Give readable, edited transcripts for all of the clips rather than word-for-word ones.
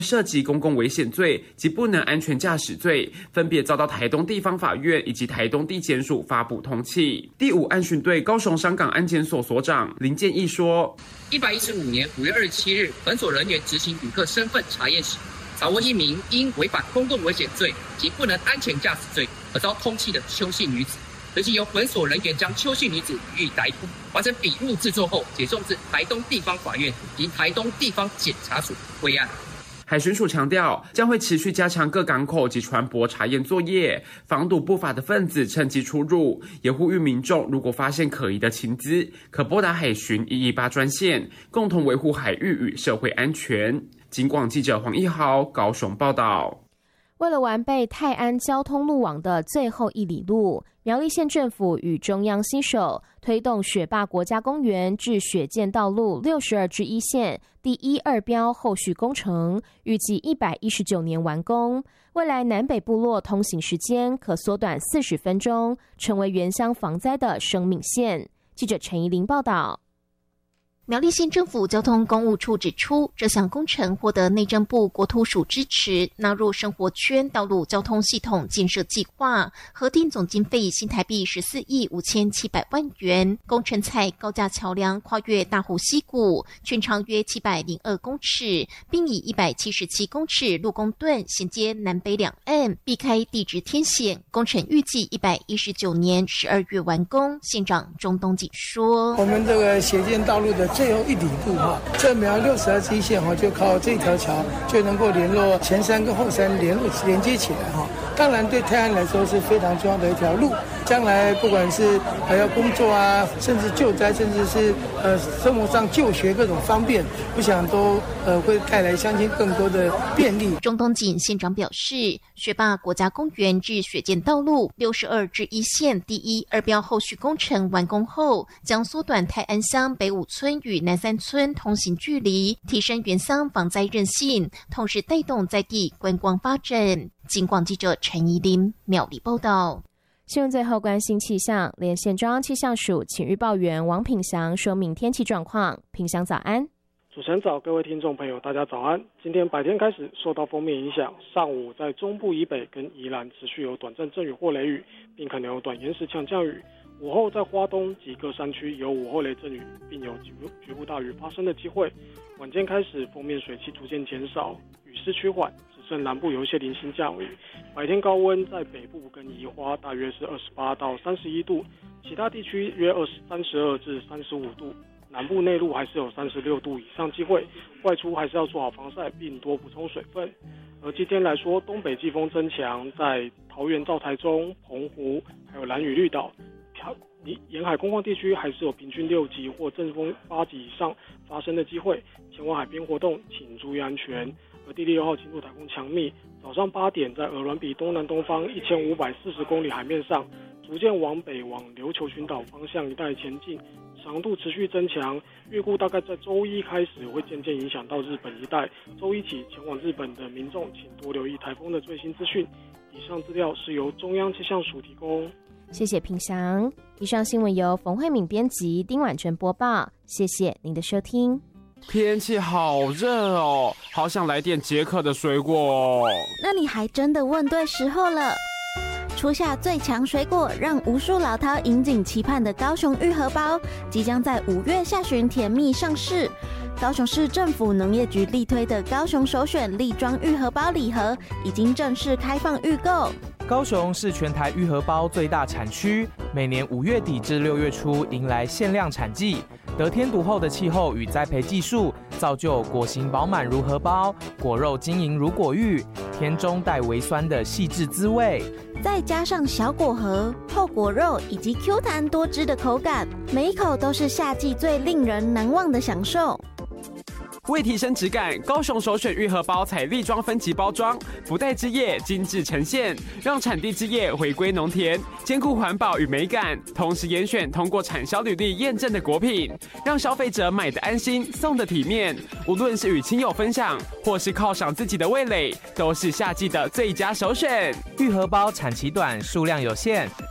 涉及公共危险罪及不能安全驾驶罪，分别遭到台东地方法院以及台东地检署发布通缉。第5案巡队高雄商港安检所所长林建义说 ，115年5月27日，本所人员执行旅客身份查验时，查获一名因违反公共危险罪及不能安全驾驶罪而遭通缉的邱姓女子。随即由本所人员将邱姓女子予以逮捕，完成笔录制作后，解送至台东地方法院及台东地方检察署归案。 海巡署强调，将会持续加强各港口及船舶查验作业，防堵不法的分子趁机出入。也呼吁民众，如果发现可疑的情资，可拨打海巡118专线，共同维护海域与社会安全。警广记者黄一豪高雄报道。 为了完备泰安交通路网的最后1里路，苗栗县政府与中央携手，推动雪霸国家公园至雪见道路62至1线第1、2标后续工程，预计119年完工。未来南北部落通行时间可缩短40分钟，成为原乡防灾的生命线。记者陈怡玲报道。 苗栗县政府交通公务处指出，这项工程获得内政部国土署支持，纳入生活圈道路交通系统建设计划，核定总经费新台币14亿5700万元。工程采高架桥梁跨越大湖溪谷，全长约702公尺，并以177公尺路公段衔接南北两岸，避开地质天险。工程预计119年12月完工。县长钟东锦说：“ 我们这个雪见道路的最后1里路这苗62支1线就靠这条桥就能够联络前山跟后山连接起来当然对泰安来说是非常重要的一条路，将来不管是要工作甚至救灾，甚至是生活上就学各种方便，我想都会带来乡亲更多的便利。” 钟东锦县长表示，雪霸国家公园至雪见道路62至1线第1、2标后续工程完工后，将缩短泰安乡北5村与南3村通行距离，提升原乡防灾韧性，同时带动在地观光发展。警广记者陈怡琳苗栗报道。 新闻最后关心气象，连线中央气象署请预报员王品祥说明天气状况。品祥早安。 主持人早，各位听众朋友大家早安。今天白天开始受到锋面影响，上午在中部以北跟宜兰持续有短暂阵雨或雷雨，并可能有短延时强降雨。午后在花东及各山区有午后雷阵雨，并有局部大雨发生的机会。晚间开始锋面水汽逐渐减少，雨势趋缓，只剩南部有一些零星降雨。白天高温在北部跟宜花大约是28到31度，其他地区约32至35度。南部内陆还是有36度以上机会，外出还是要做好防晒，并多补充水分。而今天来说，东北季风增强，在桃园到台中、澎湖还有兰屿绿岛沿海空旷地区还是有平均6级或阵风8级以上发生的机会，前往海边活动请注意安全。而第6号轻度台风强密，早上8点在鹅銮鼻东南东方1540公里海面上，逐渐往北往琉球群岛方向一带前进，强度持续增强，预估大概在周一开始会渐渐影响到日本一带。周一起前往日本的民众请多留意台风的最新资讯。以上资料是由中央气象署提供。 谢谢品祥。以上新闻由冯慧敏编辑，丁婉珍播报。谢谢您的收听。 天气好热哦，好想来点解渴的水果哦。 那你还真的问对时候了。初夏最强水果，让无数老饕引颈期盼的高雄玉荷包，即将在5月下旬甜蜜上市。高雄市政府农业局力推的高雄首选粒装玉荷包礼盒，已经正式开放预购。 高雄是全台玉荷包最大产区，每年5月底至6月初迎来限量产季。得天独厚的气候与栽培技术，造就果形饱满如荷包，果肉晶莹如果玉，甜中带微酸的细致滋味。 再加上小果核、厚果肉以及 Q 弹多汁的口感，每一口都是夏季最令人难忘的享受。 为提升质感，高雄首选玉荷包采粒装分级包装，不带汁液，精致呈现，让产地汁液回归浓甜，兼顾环保与美感，同时严选通过产销履历验证的果品，让消费者买得安心，送得体面。无论是与亲友分享，或是犒赏自己的味蕾，都是夏季的最佳首选。 玉荷包产期短，数量有限，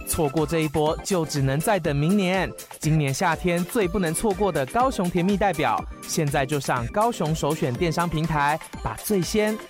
错过这一波就只能再等明年。今年夏天最不能错过的高雄甜蜜代表，现在就上高雄首选电商平台，把最鲜、